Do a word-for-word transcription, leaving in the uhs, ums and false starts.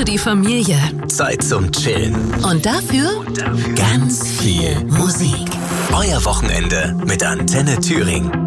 für die Familie. Zeit zum Chillen. Und dafür, Und dafür ganz viel Musik. Euer Wochenende mit Antenne Thüringen.